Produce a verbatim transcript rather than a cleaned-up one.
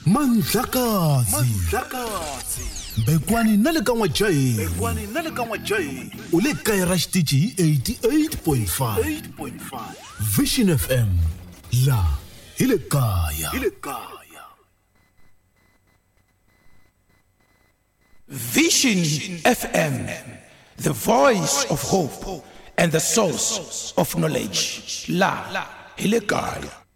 Mandlakazi Bekwani nale ka n'wajaheni Bekwani nale ka n'wajaheni u le kaya ra xitichi eighty-eight point five Vision F M la hi le kaya hi le kaya Vision F M, the voice of hope and the source of knowledge. La, hi le kaya.